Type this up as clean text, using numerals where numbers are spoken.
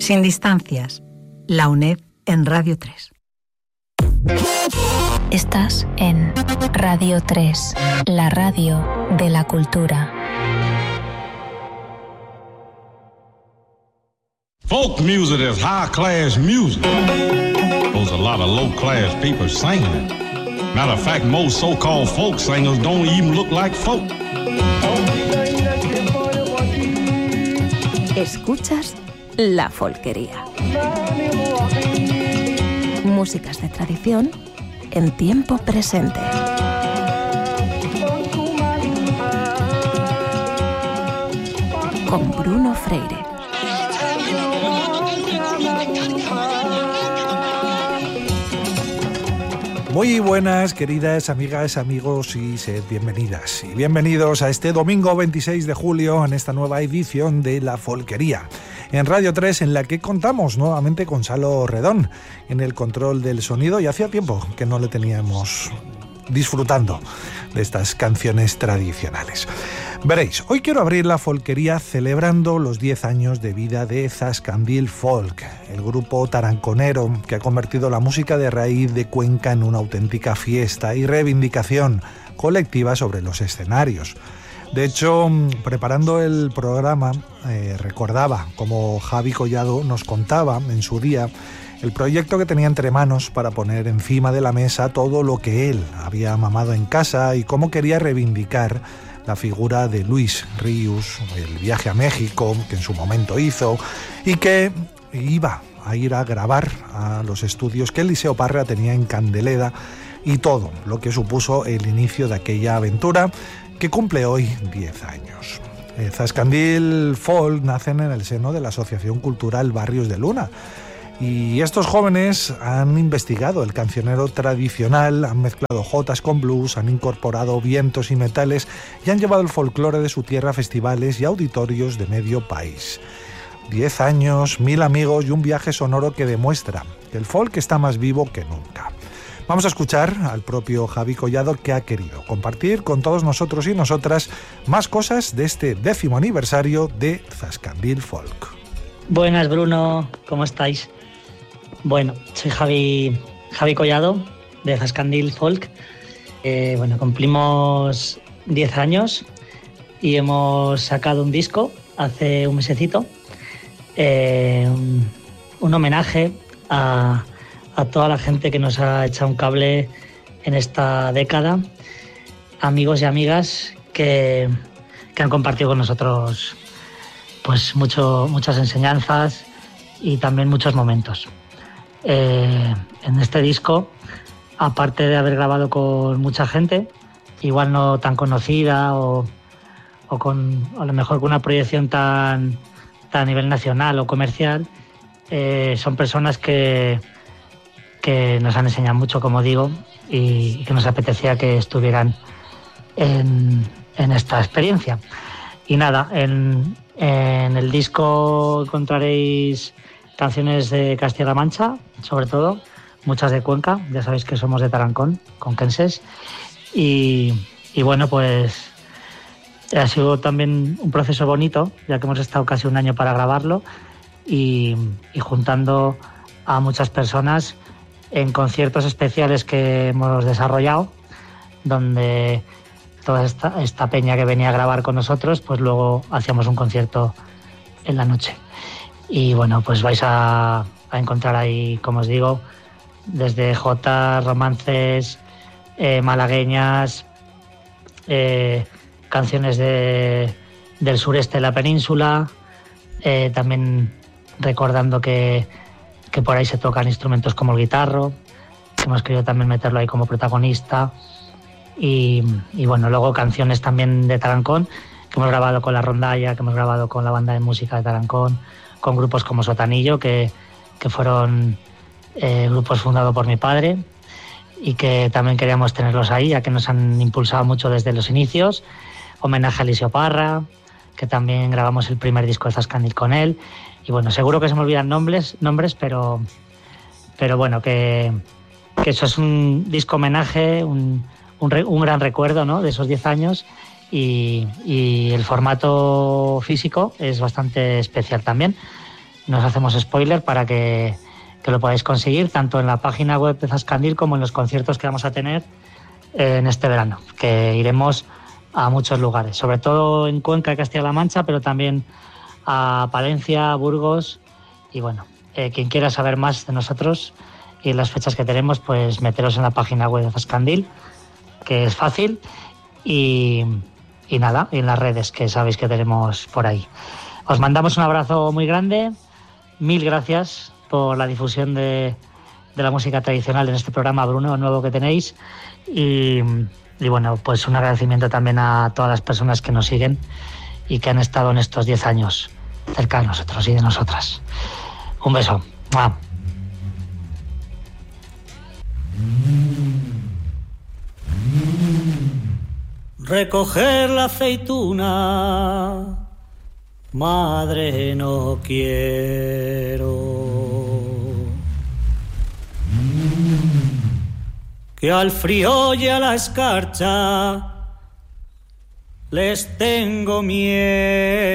Sin distancias, la UNED en Radio 3. Estás en Radio 3, la radio de la cultura. Folk music is high-class music. There's a lot of low-class people singing it. Matter of fact, most so-called folk singers don't even look like folk. Escuchas La Folquería. Músicas de tradición en tiempo presente. Con Bruno Freire. Muy buenas, queridas amigas, amigos, y sed bienvenidas y bienvenidos a este domingo 26 de julio en esta nueva edición de La Folquería en Radio 3, en la que contamos nuevamente con Salo Redón en el control del sonido, y hacía tiempo que no le teníamos disfrutando de estas canciones tradicionales. Veréis, hoy quiero abrir la folquería celebrando los 10 años de vida de Zascandil Folk, el grupo taranconero que ha convertido la música de raíz de Cuenca en una auténtica fiesta y reivindicación colectiva sobre los escenarios. De hecho, preparando el programa, recordaba como Javi Collado nos contaba en su día el proyecto que tenía entre manos para poner encima de la mesa todo lo que él había mamado en casa y cómo quería reivindicar la figura de Luis Ríos, el viaje a México que en su momento hizo y que iba a ir a grabar a los estudios que Eliseo Parra tenía en Candeleda, y todo lo que supuso el inicio de aquella aventura que cumple hoy 10 años. Zascandil Folk nacen en el seno de la Asociación Cultural Barrios de Luna, y estos jóvenes han investigado el cancionero tradicional, han mezclado jotas con blues, han incorporado vientos y metales y han llevado el folclore de su tierra a festivales y auditorios de medio país. 10 años, 1000 amigos y un viaje sonoro que demuestra que el folk está más vivo que nunca. Vamos a escuchar al propio Javi Collado, que ha querido compartir con todos nosotros y nosotras más cosas de este 10º aniversario de Zascandil Folk. Buenas, Bruno, ¿cómo estáis? Bueno, soy Javi Collado, de Zascandil Folk. Cumplimos 10 años y hemos sacado un disco hace un mesecito, un homenaje a toda la gente que nos ha echado un cable en esta década, amigos y amigas que han compartido con nosotros pues muchas enseñanzas y también muchos momentos. En este disco, aparte de haber grabado con mucha gente, igual no tan conocida o a lo mejor con una proyección tan a nivel nacional o comercial, son personas que nos han enseñado mucho, como digo, y que nos apetecía que estuvieran en esta experiencia. Y nada, en el disco encontraréis canciones de Castilla-La Mancha, sobre todo, muchas de Cuenca, ya sabéis que somos de Tarancón, conquenses, y bueno, pues ha sido también un proceso bonito, ya que hemos estado casi un año para grabarlo y juntando a muchas personas en conciertos especiales que hemos desarrollado, donde toda esta peña que venía a grabar con nosotros, pues luego hacíamos un concierto en la noche. Y bueno, pues vais a encontrar ahí, como os digo, desde jotas, romances, malagueñas, canciones del sureste de la península, también recordando que por ahí se tocan instrumentos como el guitarro, que hemos querido también meterlo ahí como protagonista, y bueno, luego canciones también de Tarancón, que hemos grabado con la Rondalla, que hemos grabado con la banda de música de Tarancón, con grupos como Sotanillo, que fueron grupos fundados por mi padre y que también queríamos tenerlos ahí, ya que nos han impulsado mucho desde los inicios. Homenaje a Eliseo Parra, que también grabamos el primer disco de Zascandil con él. Y bueno, seguro que se me olvidan nombres, pero bueno, que eso es un disco homenaje, un gran recuerdo, ¿no?, de esos 10 años. Y el formato físico es bastante especial también. no os hacemos spoiler para que lo podáis conseguir tanto en la página web de Zascandil como en los conciertos que vamos a tener en este verano, que iremos a muchos lugares, sobre todo en Cuenca y Castilla-La Mancha, pero también a Palencia, Burgos. Y bueno, quien quiera saber más de nosotros y las fechas que tenemos, pues meteros en la página web de Zascandil, que es fácil, y nada, y en las redes que sabéis que tenemos por ahí. Os mandamos un abrazo muy grande, 1000 gracias por la difusión de la música tradicional en este programa, Bruno, nuevo que tenéis, y bueno, pues un agradecimiento también a todas las personas que nos siguen y que han estado en estos 10 años cerca de nosotros y de nosotras. Un beso. ¡Mua! Recoger la aceituna, madre, no quiero. Que al frío y a la escarcha les tengo miedo.